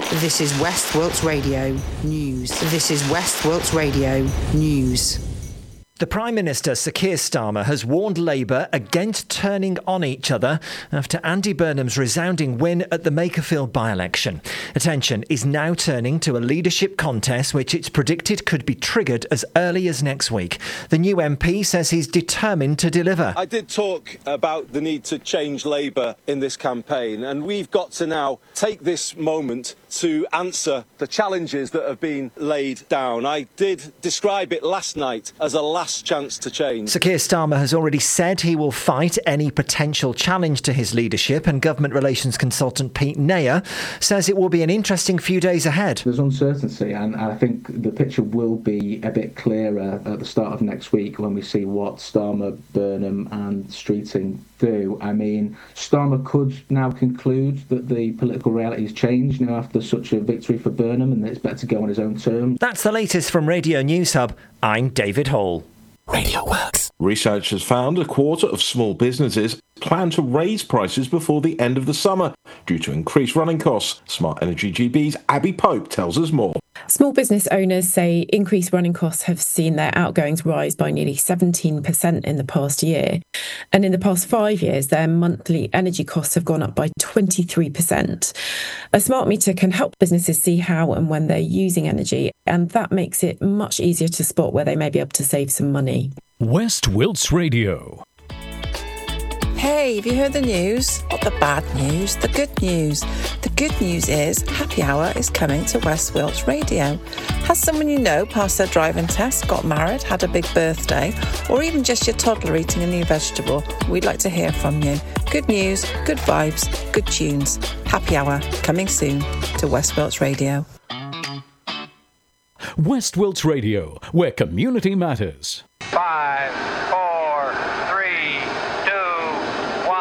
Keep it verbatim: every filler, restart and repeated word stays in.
This is West Wilts Radio News. This is West Wilts Radio News. The Prime Minister, Sir Keir Starmer, has warned Labour against turning on each other after Andy Burnham's resounding win at the Makerfield by-election. Attention is now turning to a leadership contest which it's predicted could be triggered as early as next week. The new M P says he's determined to deliver. I did talk about the need to change Labour in this campaign, and we've got to now take this moment to answer the challenges that have been laid down. I did describe it last night as a last chance to change. Sir Keir Starmer has already said he will fight any potential challenge to his leadership, and Government Relations consultant Pete Nair says it will be an interesting few days ahead. There's uncertainty, and I think the picture will be a bit clearer at the start of next week when we see what Starmer, Burnham and Streeting do. I mean, Starmer could now conclude that the political reality has changed now after such a victory for Burnham, and that it's better to go on his own terms. That's the latest from Radio News Hub. I'm David Hall. Radio Works. Research has found a quarter of small businesses plan to raise prices before the end of the summer due to increased running costs. Smart Energy G B's Abby Pope tells us more. Small business owners say increased running costs have seen their outgoings rise by nearly seventeen percent in the past year. And in the past five years, their monthly energy costs have gone up by twenty-three percent. A smart meter can help businesses see how and when they're using energy, and that makes it much easier to spot where they may be able to save some money. West Wilts Radio. Hey, have you heard the news? Not the bad news, the good news. The good news is Happy Hour is coming to West Wilts Radio. Has someone you know passed their driving test, got married, had a big birthday, or even just your toddler eating a new vegetable? We'd like to hear from you. Good news, good vibes, good tunes. Happy Hour coming soon to West Wilts Radio. West Wilts Radio, where community matters. Five.